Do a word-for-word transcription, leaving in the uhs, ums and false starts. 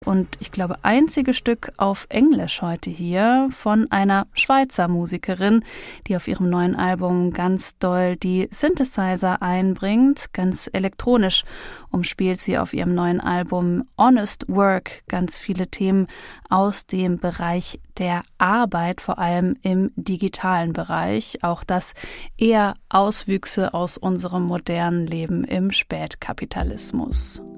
und ich glaube einzige Stück auf Englisch heute hier von einer Schweizer Musikerin, die auf ihrem neuen Album ganz doll die Synthesizer einbringt. Ganz elektronisch umspielt sie auf ihrem neuen Album Honest Work ganz viele Themen aus dem Bereich der Arbeit, vor allem im digitalen Bereich. Auch das eher Auswüchse aus unserem modernen Leben im Spätkapitalismus.